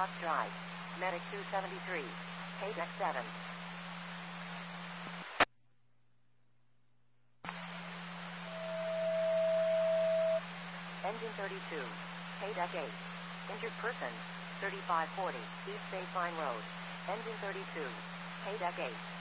Fox Drive. Medic 273. Paydeck 7. Engine 32. Paydeck 8. Injured person. 3540. East State Line Road. Engine 32. Paydeck 8.